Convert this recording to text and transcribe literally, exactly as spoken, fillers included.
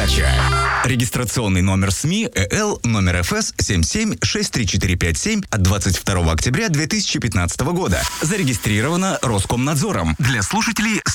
передача. Регистрационный номер СМИ ЭЛ номер ФС семь семь шесть три четыре пять семь от двадцать второго октября две тысячи пятнадцатого года. Зарегистрировано Роскомнадзором. Для слушателей